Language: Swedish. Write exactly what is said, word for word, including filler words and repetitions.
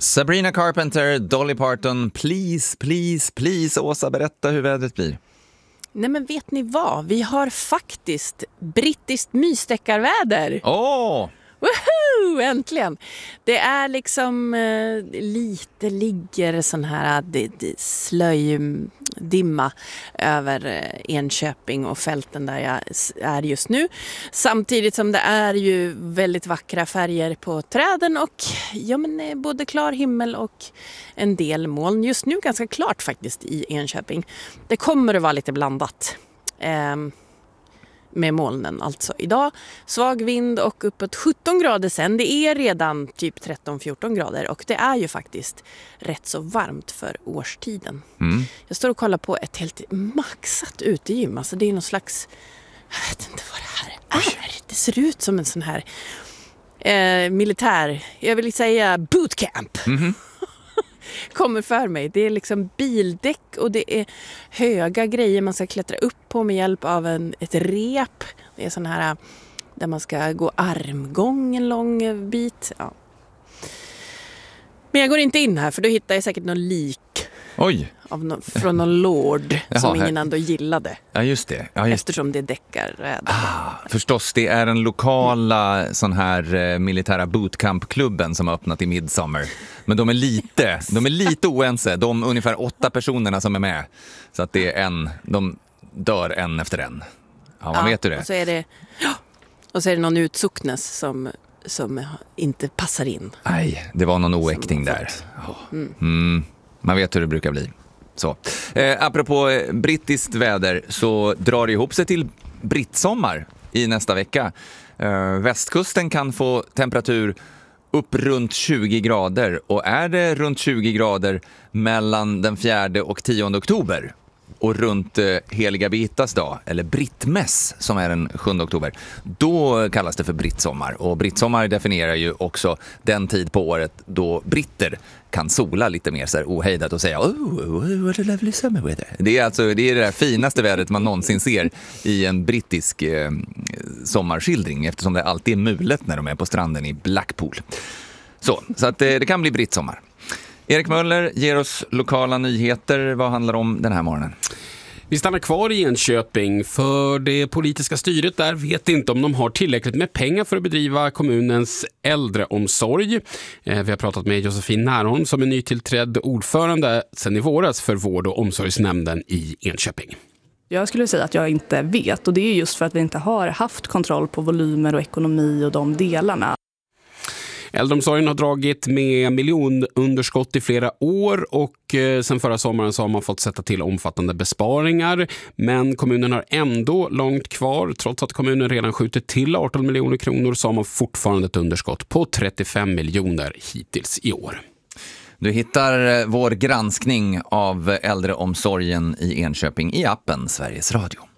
Sabrina Carpenter, Dolly Parton, please, please, please. Åsa, berätta hur vädret blir. Nej, men vet ni vad? Vi har faktiskt brittiskt mysdeckarväder. Åh! Oh! Woho! Äntligen! Det är liksom eh, lite ligger sån här d- d- slöjdimma över eh, Enköping och fälten där jag är just nu. Samtidigt som det är ju väldigt vackra färger på träden och ja, men, eh, både klar himmel och en del moln. Just nu ganska klart faktiskt i Enköping. Det kommer att vara lite blandat. Eh, med molnen alltså. Idag svag vind och uppåt sjutton grader sen. Det är redan typ tretton fjorton grader och det är ju faktiskt rätt så varmt för årstiden. Mm. Jag står och kollar på ett helt maxat utegym. Alltså det är någon slags, jag vet inte vad det här är. Det ser ut som en sån här eh, militär, jag vill säga bootcamp. Mm-hmm. Kommer för mig. Det är liksom bildäck och det är höga grejer man ska klättra upp på med hjälp av en, ett rep. Det är sån här där man ska gå armgång en lång bit. Ja. Men jag går inte in här för då hittar jag säkert någon lik. Oj. Av någon, från någon lord Jaha, som ingen här. ändå gillade. Ja, just det. Ja, just... Eftersom det däckar. Ah, förstås, det är den lokala mm. sån här eh, militära bootcampklubben som har öppnat i Midsommar. Men de är lite, yes. de är lite oense. De ungefär åtta personerna som är med. Så att det är en, de dör en efter en. Ja, man ja, vet ju det. Och så är det, ja, och så är det någon utsocknes som, som inte passar in. Nej, det var någon oäkting där. Oh. Mm. Mm. Man vet hur det brukar bli. Så. Eh, apropå eh, brittiskt väder så drar det ihop sig till brittsommar i nästa vecka. Eh, västkusten kan få temperatur upp runt tjugo grader och är det runt tjugo grader mellan den fjärde och tionde oktober och runt eh, Heliga Birgittas dag, eller brittmäss som är den sjunde oktober, då kallas det för brittsommar. Och brittsommar definierar ju också den tid på året då britter kan sola lite mer så här ohejdat och säga oh, what a lovely summer weather. Det är alltså det, är det där finaste vädret man någonsin ser i en brittisk eh, sommarskildring, eftersom det alltid är mulet när de är på stranden i Blackpool. Så, så att eh, det kan bli brittsommar. Erik Möller ger oss lokala nyheter. Vad handlar det om den här morgonen? Vi stannar kvar i Enköping för det politiska styret där vet inte om de har tillräckligt med pengar för att bedriva kommunens äldreomsorg. Vi har pratat med Josefin Närholm som är nytillträdd ordförande sedan i våras för vård- och omsorgsnämnden i Enköping. Jag skulle säga att jag inte vet och det är just för att vi inte har haft kontroll på volymer och ekonomi och de delarna. Äldreomsorgen har dragit med miljonunderskott i flera år och eh, sen förra sommaren så har man fått sätta till omfattande besparingar. Men kommunen har ändå långt kvar. Trots att kommunen redan skjutit till arton miljoner kronor så har man fortfarande ett underskott på trettiofem miljoner hittills i år. Du hittar vår granskning av äldreomsorgen i Enköping i appen Sveriges Radio.